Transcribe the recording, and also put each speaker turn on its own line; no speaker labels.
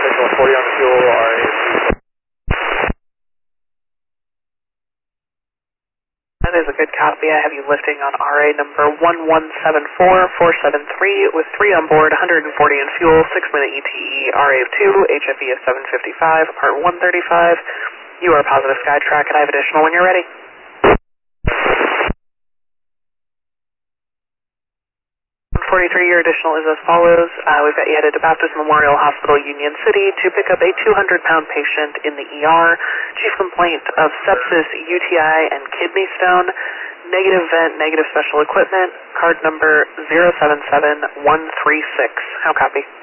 Visual 40 on fuel, RA2.
That is a good copy. I have you lifting on RA number 1174473 with 3 on board, 140 in fuel, 6-minute ETE, RA2, HFE of 755, part 135. You are positive SkyTrack, and I have additional when you're ready. 43, your additional is as follows. We've got you headed to Baptist Memorial Hospital, Union City, to pick up a 200-pound patient in the ER. Chief complaint of sepsis, UTI, and kidney stone. Negative vent, negative special equipment. Card number 077136. How copy?